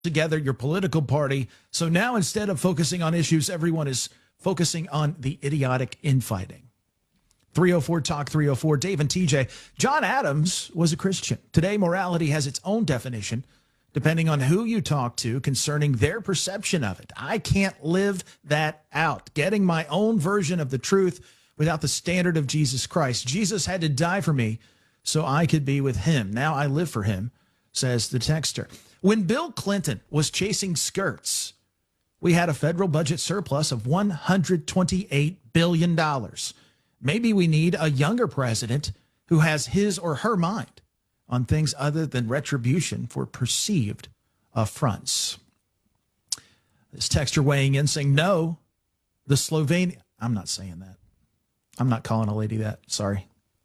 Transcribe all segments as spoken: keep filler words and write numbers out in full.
together your political party. So now instead of focusing on issues, everyone is focusing on the idiotic infighting. three oh four Talk three oh four, Dave and T J. John Adams was a Christian. Today, morality has its own definition, depending on who you talk to concerning their perception of it. I can't live that out, getting my own version of the truth without the standard of Jesus Christ. Jesus had to die for me so I could be with him. Now I live for him, says the texter. When Bill Clinton was chasing skirts, we had a federal budget surplus of one hundred twenty-eight billion dollars. Maybe we need a younger president who has his or her mind on things other than retribution for perceived affronts. This texter weighing in saying, no, the Slovenia. I'm not saying that. I'm not calling a lady that. Sorry.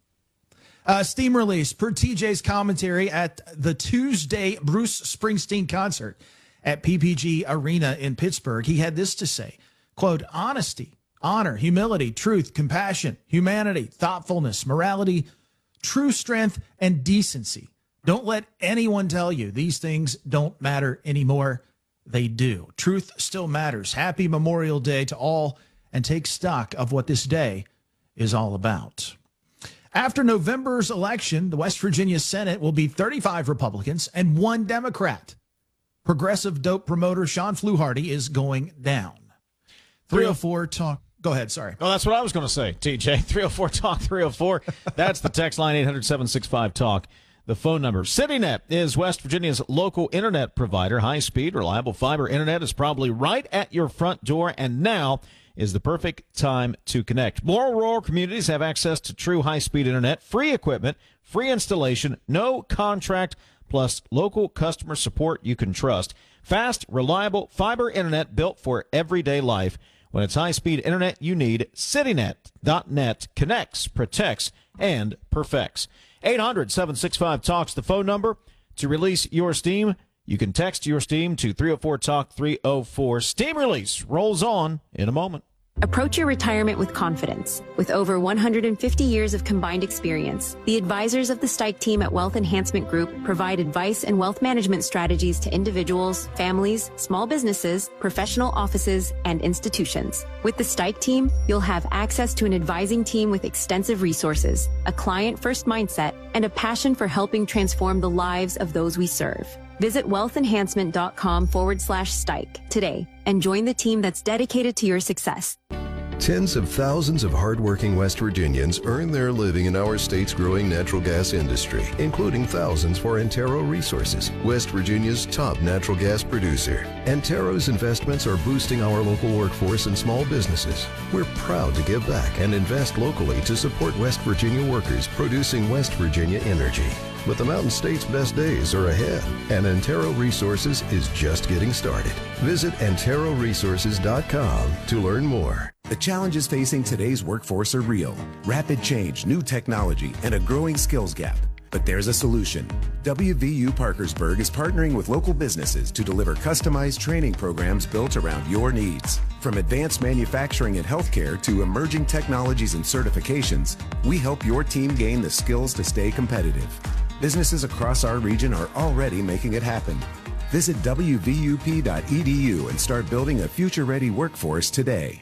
Uh, Steam release per T J's commentary at the Tuesday Bruce Springsteen concert at P P G Arena in Pittsburgh. He had this to say, quote, honesty, honor, humility, truth, compassion, humanity, thoughtfulness, morality, true strength, and decency. Don't let anyone tell you these things don't matter anymore. They do. Truth still matters. Happy Memorial Day to all, and take stock of what this day is all about. After November's election, the West Virginia Senate will be thirty-five Republicans and one Democrat. Progressive dope promoter Sean Fluharty is going down. three oh four Talk. Go ahead, sorry. Oh, that's what I was going to say, T J. three oh four Talk three oh four. That's the text line, eight hundred, seven six five, talk. The phone number. CityNet is West Virginia's local internet provider. High-speed, reliable fiber internet is probably right at your front door, and now is the perfect time to connect. More rural communities have access to true high-speed internet, free equipment, free installation, no contract, plus local customer support you can trust. Fast, reliable fiber internet built for everyday life. When it's high-speed internet you need, CityNet dot net connects, protects, and perfects. eight hundred, seven six five, talks the phone number. To release your Steam, you can text your Steam to three oh four talk three oh four. Steam release rolls on in a moment. Approach your retirement with confidence. With over one hundred fifty years of combined experience, the advisors of the Stike team at Wealth Enhancement Group provide advice and wealth management strategies to individuals, families, small businesses, professional offices, and institutions. With the Stike team, you'll have access to an advising team with extensive resources, a client-first mindset, and a passion for helping transform the lives of those we serve. Visit wealthenhancement.com forward slash Stike today and join the team that's dedicated to your success. Tens of thousands of hardworking West Virginians earn their living in our state's growing natural gas industry, including thousands for Antero Resources, West Virginia's top natural gas producer. Antero's investments are boosting our local workforce and small businesses. We're proud to give back and invest locally to support West Virginia workers producing West Virginia energy. But the Mountain State's best days are ahead, and Antero Resources is just getting started. Visit antero resources dot com to learn more. The challenges facing today's workforce are real. Rapid change, new technology, and a growing skills gap. But there's a solution. W V U Parkersburg is partnering with local businesses to deliver customized training programs built around your needs. From advanced manufacturing and healthcare to emerging technologies and certifications, we help your team gain the skills to stay competitive. Businesses across our region are already making it happen. Visit W V U P dot E D U and start building a future-ready workforce today.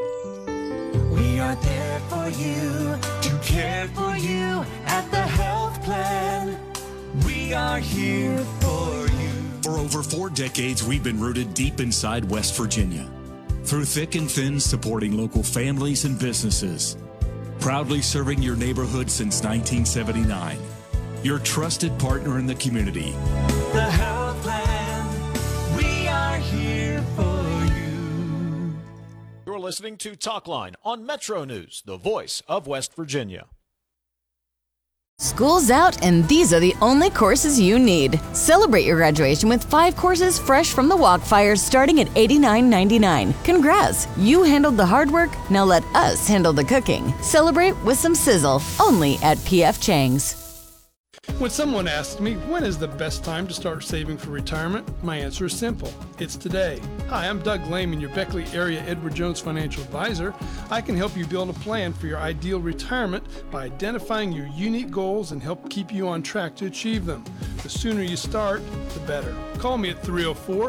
We are there for you, to care for you at the health plan. We are here for you. For over four decades, we've been rooted deep inside West Virginia. Through thick and thin, supporting local families and businesses. Proudly serving your neighborhood since nineteen seventy-nine. Your trusted partner in the community. The health plan, we are here for you. You're listening to Talkline on Metro News, the voice of West Virginia. School's out, and these are the only courses you need. Celebrate your graduation with five courses fresh from the Walkfire starting at eighty-nine ninety-nine. Congrats! You handled the hard work, now let us handle the cooking. Celebrate with some sizzle, only at P F Chang's. When someone asks me, when is the best time to start saving for retirement? My answer is simple. It's today. Hi, I'm Doug Lehman, your Beckley area Edward Jones financial advisor. I can help you build a plan for your ideal retirement by identifying your unique goals and help keep you on track to achieve them. The sooner you start, the better. Call me at three oh four,